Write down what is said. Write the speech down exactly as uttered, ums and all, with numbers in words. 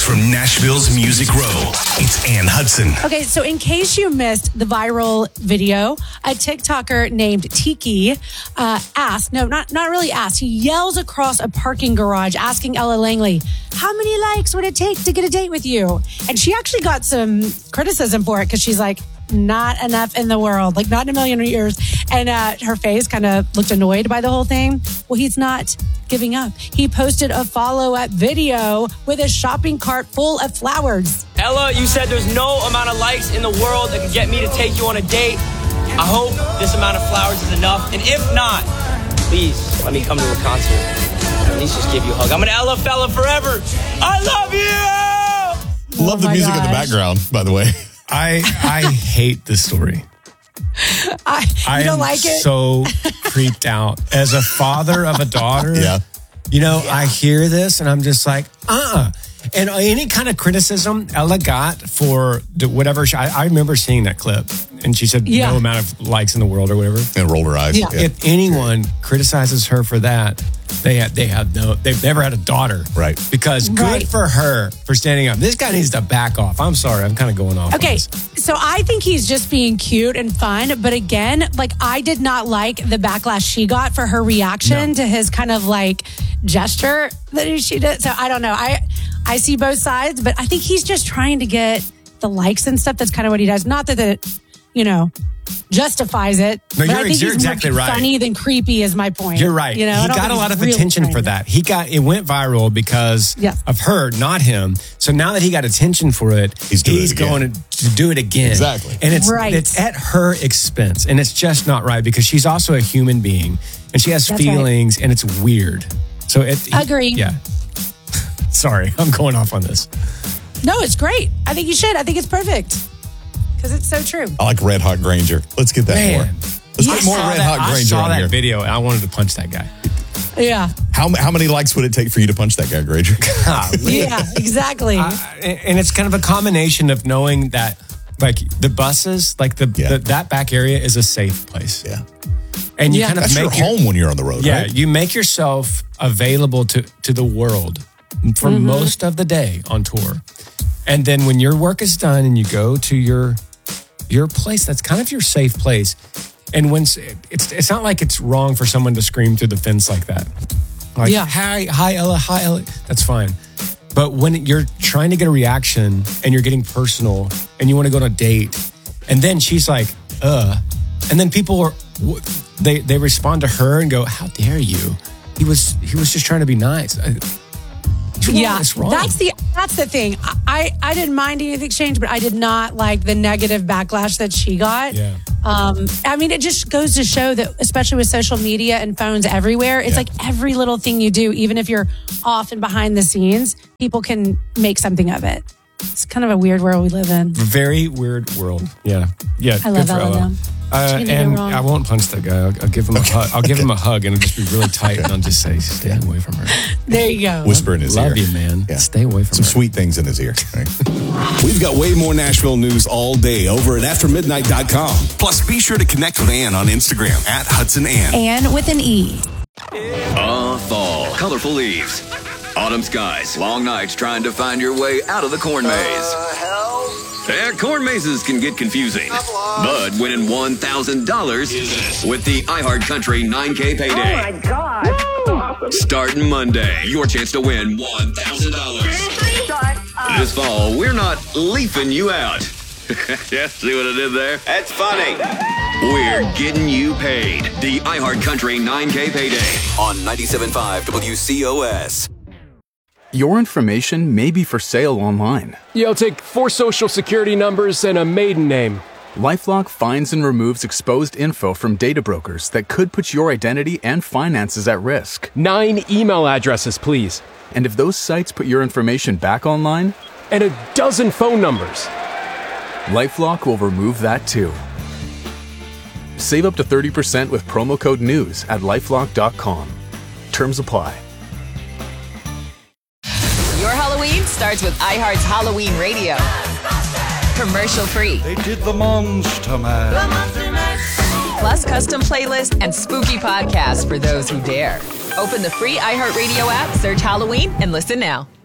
from Nashville's Music Row, it's Ann Hudson. Okay, so in case you missed the viral video, a TikToker named Tiki uh, asked, no, not, not really asked, he yells across a parking garage asking Ella Langley, how many likes would it take to get a date with you? And she actually got some criticism for it because she's like, not enough in the world, like not in a million years. And uh, her face kind of looked annoyed by the whole thing. Well, he's not giving up. He posted a follow-up video with a shopping cart full of flowers. Ella, you said there's no amount of likes in the world that could get me to take you on a date. I hope this amount of flowers is enough. And if not, please let me come to a concert. At least just give you a hug. I'm an Ella fella forever. I love you! Love Oh the music gosh. in the background, by the way. I I hate this story. I, you I don't am like it? so creeped out. As a father of a daughter, Yeah. you know, I hear this and I'm just like, uh-uh. And any kind of criticism Ella got for the, whatever, she, I, I remember seeing that clip. And she said Yeah. no amount of likes in the world or whatever. And rolled her eyes. Yeah. If anyone criticizes her for that, they have, they have no, they've never had a daughter. Right. Because good Right. for her for standing up. This guy needs to back off. I'm sorry. I'm kind of going off. on Okay, this. so I think he's just being cute and fun. But again, like I did not like the backlash she got for her reaction No. to his kind of like gesture that she did. So I don't know. I I see both sides, but I think he's just trying to get the likes and stuff. That's kind of what he does. Not that it, you know, justifies it. No, but you're I think ex- you're he's more exactly right. funny than creepy is my point. You're right. You know, I he don't got think a lot he's of really attention trying for to- that. He got it went viral because Yes. of her, not him. So now that he got attention for it, He's doing it again. going to, to do it again. Exactly. And it's Right. it's at her expense, and it's just not right because she's also a human being and she has That's right. feelings, and it's weird. So it he- Agree. Yeah. Sorry, I'm going off on this. No, it's great. I think you should. I think it's perfect because it's so true. I like Red Hot Granger. Let's get that Man. more. Let's I get more saw Red that- Hot I Granger saw on that here. video and I wanted to punch that guy. Yeah. How, how many likes would it take for you to punch that guy, Granger? Yeah, exactly. Uh, and it's kind of a combination of knowing that, like the buses, like the, Yeah. the that back area is a safe place, Yeah. and you Yeah. kind of That's your make your, home when you're on the road, yeah, right? you make yourself available to to the world for Mm-hmm. most of the day on tour, and then when your work is done and you go to your your place, that's kind of your safe place. And when s- it's it's not like it's wrong for someone to scream through the fence like that. Like, Yeah. hi, hi, Ella, hi, Ella. That's fine. But when you're trying to get a reaction and you're getting personal and you want to go on a date, and then she's like, uh, and then people are, w- they they respond to her and go, how dare you? He was he was just trying to be nice. I, it's wrong, Yeah, it's wrong. that's the that's the thing. I, I I didn't mind any of the exchange, but I did not like the negative backlash that she got. Yeah. Um, I mean, it just goes to show that, especially with social media and phones everywhere, it's Yeah. like every little thing you do, even if you're off and behind the scenes, people can make something of it. It's kind of a weird world we live in. Very weird world. Yeah, yeah. I good love for Ella, Ella. though. Uh, She didn't do and wrong. I won't punch that guy. I'll, I'll give him a hug. I'll give him a hug, and it'll just be really tight, and I'll just say, "Stay away from her." There you go. Whisper in his Love ear. you, man. Yeah. Stay away from Some her. sweet things in his ear. Right? We've got way more Nashville news all day over at after midnight dot com. Plus, be sure to connect with Ann on Instagram at Hudson Ann. And with an E. Ah, fall. Colorful leaves. Autumn skies. Long nights trying to find your way out of the corn maze. Yeah, corn mazes can get confusing. But winning one thousand dollars with the iHeartCountry nine K payday. Oh my God. Starting Monday, your chance to win one thousand dollars. Shut up. This fall, we're not leafing you out. Yeah, see what I did there? That's funny. We're getting you paid. The iHeartCountry nine K payday on ninety-seven point five W C O S. Your information may be for sale online. Yeah, I'll take four social security numbers and a maiden name. LifeLock finds and removes exposed info from data brokers that could put your identity and finances at risk. Nine email addresses, please. And if those sites put your information back online, And a dozen phone numbers. LifeLock will remove that too. Save up to thirty percent with promo code NEWS at lifelock dot com. Terms apply. Your Halloween starts with iHeart's Halloween Radio. Commercial free. They did the Monster Mash. Plus custom playlists and spooky podcasts for those who dare. Open the free iHeartRadio app, search Halloween, and listen now.